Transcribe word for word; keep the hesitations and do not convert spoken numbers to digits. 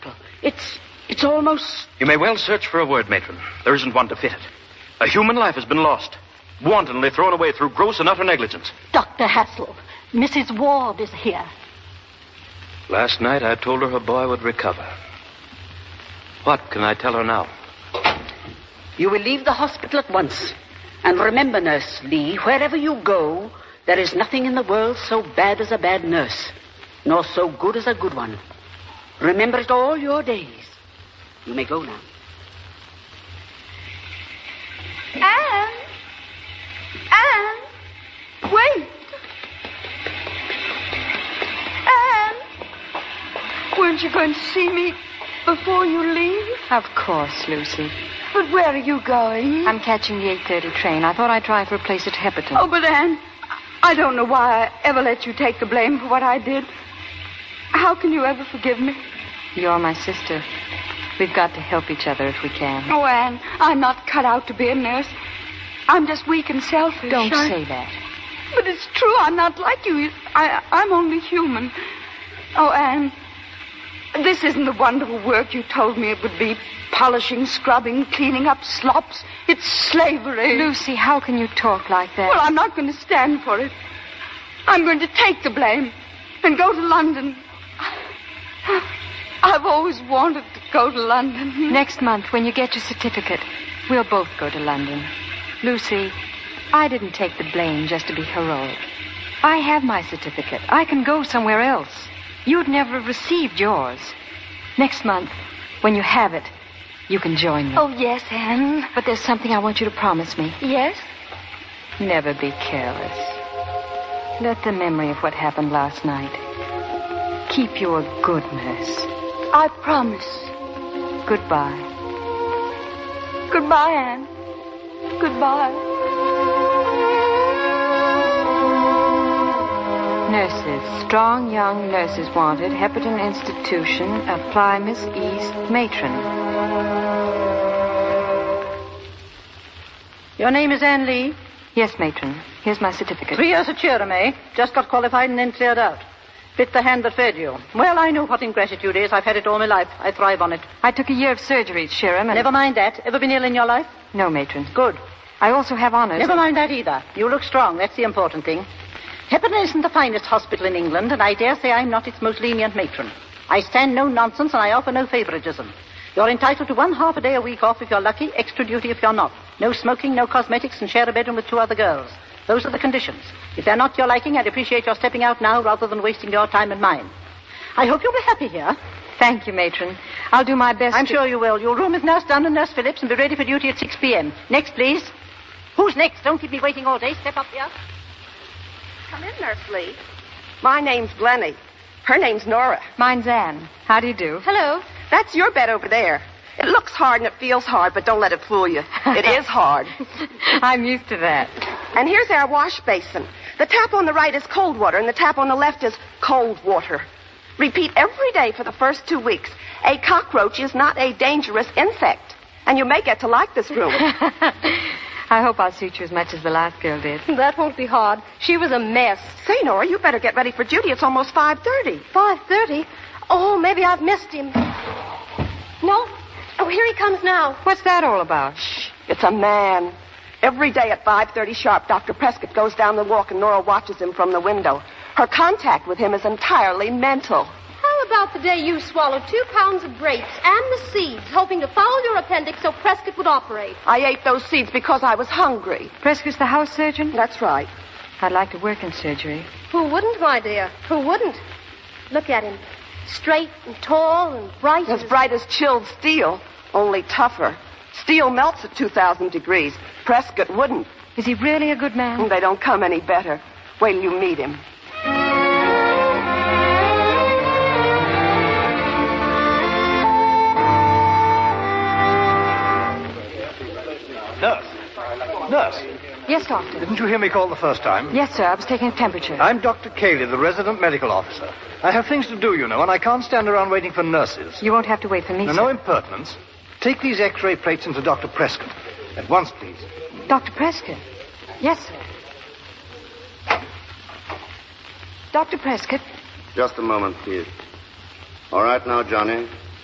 hospital. It's... it's almost... You may well search for a word, matron. There isn't one to fit it. A human life has been lost, wantonly thrown away through gross and utter negligence. Doctor Hassel, Missus Ward is here. Last night I told her her boy would recover. What can I tell her now? You will leave the hospital at once. And remember, Nurse Lee, wherever you go, there is nothing in the world so bad as a bad nurse, nor so good as a good one. Remember it all your days. You may go now. Anne! Anne! Wait! Anne! Weren't you going to see me before you leave? Of course, Lucy. But where are you going? I'm catching the eight thirty train. I thought I'd try for a place at Hepperton. Oh, but Anne, I don't know why I ever let you take the blame for what I did. How can you ever forgive me? You're my sister. We've got to help each other if we can. Oh, Anne, I'm not cut out to be a nurse. I'm just weak and selfish. Don't I... say that. But it's true. I'm not like you. I, I'm only human. Oh, Anne, this isn't the wonderful work you told me it would be. Polishing, scrubbing, cleaning up slops. It's slavery. Lucy, how can you talk like that? Well, I'm not going to stand for it. I'm going to take the blame and go to London. I've always wanted to go to London. Next month, when you get your certificate, we'll both go to London. Lucy, I didn't take the blame just to be heroic. I have my certificate. I can go somewhere else. You'd never have received yours. Next month, when you have it, you can join me. Oh, yes, Anne. But there's something I want you to promise me. Yes? Never be careless. Let the memory of what happened last night keep you a good nurse. I promise. Goodbye. Goodbye, Anne. Goodbye. Nurses. Strong young nurses wanted. Hepperton Institution. Apply Miss East. Matron. Your name is Anne Lee? Yes, matron. Here's my certificate. Three years at Cherham, eh? Just got qualified and then cleared out. Bit the hand that fed you. Well, I know what ingratitude is. I've had it all my life. I thrive on it. I took a year of surgery at Cherham and... Never mind that. Ever been ill in your life? No, matron. Good. I also have honors. Never mind that either. You look strong. That's the important thing. Hepperton isn't the finest hospital in England, and I dare say I'm not its most lenient matron. I stand no nonsense, and I offer no favoritism. You're entitled to one half a day a week off if you're lucky, extra duty if you're not. No smoking, no cosmetics, and share a bedroom with two other girls. Those are the conditions. If they're not your liking, I'd appreciate your stepping out now rather than wasting your time and mine. I hope you'll be happy here. Thank you, matron. I'll do my best I'm to... sure you will. You'll room with Nurse Dunn and Nurse Phillips and be ready for duty at six p.m. Next, please. Who's next? Don't keep me waiting all day. Step up here. Come in, Nurse Lee. My name's Glennie. Her name's Nora. Mine's Anne. How do you do? Hello. That's your bed over there. It looks hard and it feels hard, but don't let it fool you. It is hard. I'm used to that. And here's our wash basin. The tap on the right is cold water, and the tap on the left is cold water. Repeat every day for the first two weeks. A cockroach is not a dangerous insect. And you may get to like this room. I hope I'll suit you as much as the last girl did. That won't be hard. She was a mess. Say, Nora, you better get ready for duty. It's almost five thirty. five thirty? Oh, maybe I've missed him. No? Oh, here he comes now. What's that all about? Shh. It's a man. Every day at five thirty sharp, Doctor Prescott goes down the walk and Nora watches him from the window. Her contact with him is entirely mental. How about the day you swallowed two pounds of grapes and the seeds, hoping to foul your appendix so Prescott would operate? I ate those seeds because I was hungry. Prescott's the house surgeon? That's right. I'd like to work in surgery. Who wouldn't, my dear? Who wouldn't? Look at him. Straight and tall and bright. As bright as chilled steel, only tougher. Steel melts at two thousand degrees. Prescott wouldn't. Is he really a good man? They don't come any better. Wait till you meet him. Nurse. Nurse. Yes, doctor. Didn't you hear me call the first time? Yes, sir. I was taking a temperature. I'm Doctor Cayley, the resident medical officer. I have things to do, you know, and I can't stand around waiting for nurses. You won't have to wait for me, no, sir. No impertinence. Take these X-ray plates into Doctor Prescott. At once, please. Doctor Prescott? Yes, sir. Doctor Prescott? Just a moment, please. All right now, Johnny.